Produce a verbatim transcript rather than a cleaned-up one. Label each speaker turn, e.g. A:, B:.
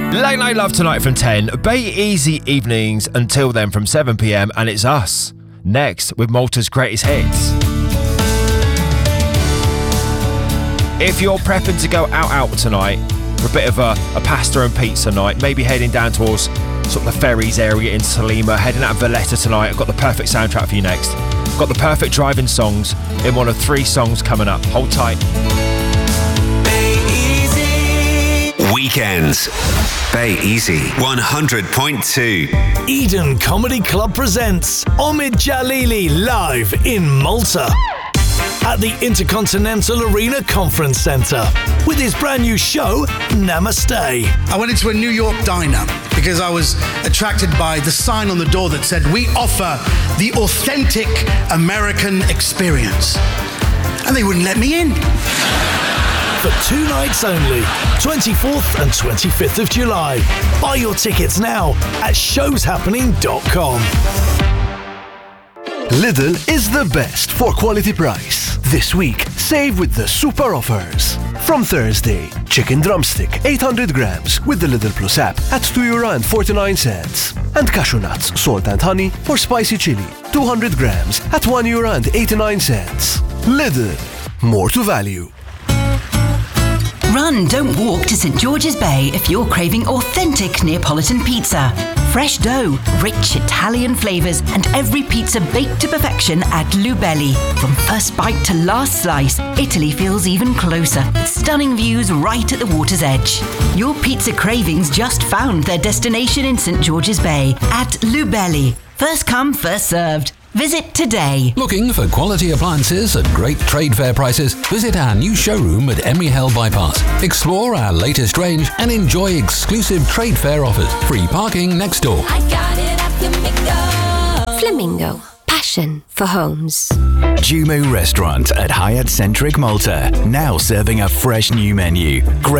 A: Late Night Love tonight from ten. Bay Easy evenings until then from seven p.m. and it's us. Next with Malta's greatest hits. If you're prepping to go out out tonight for a bit of a, a pasta and pizza night, maybe heading down towards sort of the ferries area in Salima, heading out of Valletta tonight, I've got the perfect soundtrack for you next. Got the perfect driving songs in one of three songs coming up. Hold tight.
B: Weekends. Bay Easy one hundred point two.
C: Eden Comedy Club presents Omid Jalili live in Malta at the Intercontinental Arena Conference Centre with his brand new show, Namaste.
D: I went into a New York diner because I was attracted by the sign on the door that said, "We offer the authentic American experience." And they wouldn't let me in.
C: For two nights only, twenty-fourth and twenty-fifth of July. Buy your tickets now at shows happening dot com.
E: Lidl is the best for quality price. This week, save with the super offers. From Thursday, chicken drumstick eight hundred grams with the Lidl Plus app at two euro and forty-nine cents. And cashew nuts, salt and honey or spicy chili, two hundred grams at one euro and eighty-nine cents. Lidl, more to value.
F: Run, don't walk to St George's Bay if you're craving authentic Neapolitan pizza. Fresh dough, rich Italian flavours, and every pizza baked to perfection at Lubelli. From first bite to last slice, Italy feels even closer, with stunning views right at the water's edge. Your pizza cravings just found their destination in St George's Bay at Lubelli. First come, first served. Visit today.
G: Looking for quality appliances at great trade fair prices? Visit our new showroom at Emery Hill Bypass. Explore our latest range and enjoy exclusive trade fair offers. Free parking next door.
H: I got it at Flamingo. Flamingo. Passion for homes.
I: Jumo Restaurant at Hyatt Centric Malta. Now serving a fresh new menu. Great